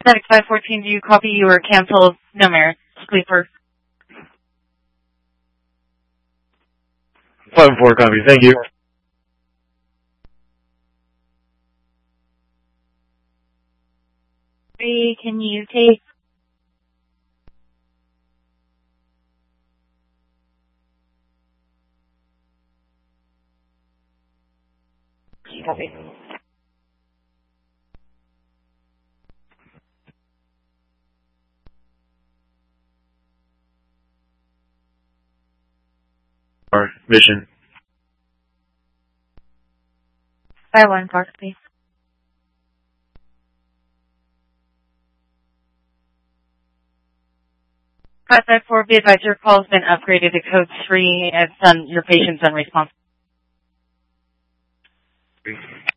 Static 514, do you copy? You were canceled. No merit. Sleeper. 5-4 copy. Thank you. Can you take? Copy. Our mission. 5-1 copy. Five 4, be advised your call has been upgraded to code 3. Your patient's unresponsive.